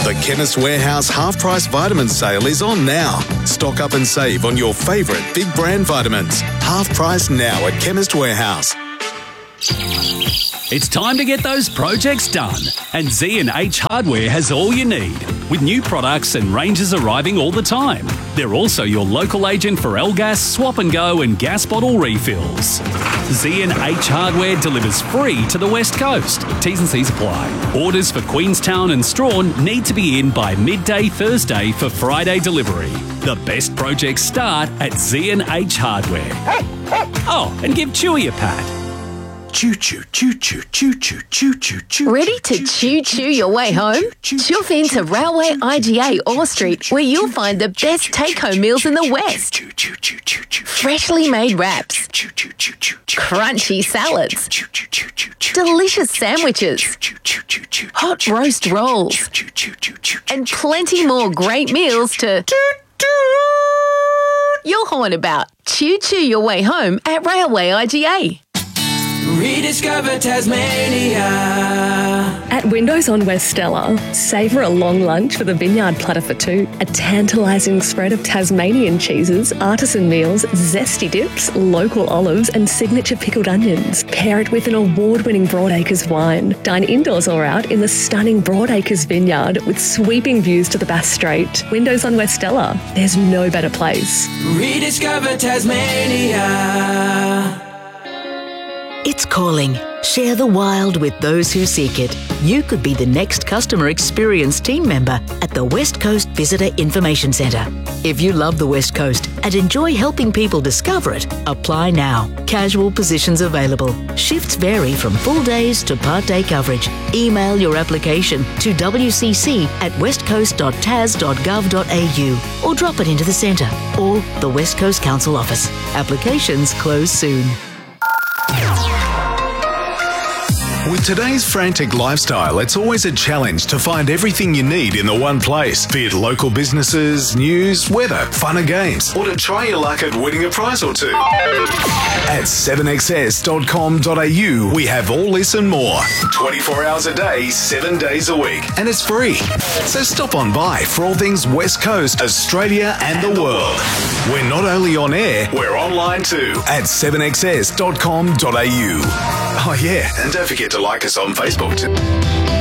The Chemist Warehouse half-price vitamin sale is on now. Stock up and save on your favourite big brand vitamins. Half price now at Chemist Warehouse. It's time to get those projects done, and Z&H Hardware has all you need, with new products and ranges arriving all the time. They're also your local agent for L-Gas, Swap and Go and gas bottle refills. Z&H Hardware delivers free to the West Coast. T's and C's apply. Orders for Queenstown and Strawn need to be in by midday Thursday for Friday delivery. The best projects start at Z&H Hardware. Oh, and give Chewy a pat. Choo-choo, choo-choo, choo-choo, choo-choo, choo. Ready to choo-choo your way home? Chuff into Railway IGA Orr Street, where you'll find the best take-home meals in the West. Freshly made wraps, crunchy salads, delicious sandwiches, hot roast rolls, and plenty more great meals to your horn about. Choo-choo your way home at Railway IGA. Rediscover Tasmania. At Windows on West Stella, savour a long lunch with a vineyard platter for two, a tantalising spread of Tasmanian cheeses, artisan meals, zesty dips, local olives and signature pickled onions. Pair it with an award-winning Broadacres wine. Dine indoors or out in the stunning Broadacres vineyard with sweeping views to the Bass Strait. Windows on West Stella, there's no better place. Rediscover Tasmania. It's calling. Share the wild with those who seek it. You could be the next customer experience team member at the West Coast Visitor Information Centre. If you love the West Coast and enjoy helping people discover it, apply now. Casual positions available. Shifts vary from full days to part-day coverage. Email your application to wcc@westcoast.tas.gov.au or drop it into the centre or the West Coast Council office. Applications close soon. With today's frantic lifestyle, it's always a challenge to find everything you need in the one place. Be it local businesses, news, weather, fun and games, or to try your luck at winning a prize or two. At 7xs.com.au, we have all this and more. 24 hours a day, 7 days a week. And it's free. So stop on by for all things West Coast, Australia and the world. We're not only on air, we're online too at 7xs.com.au. Oh yeah, and don't forget to like us on Facebook too.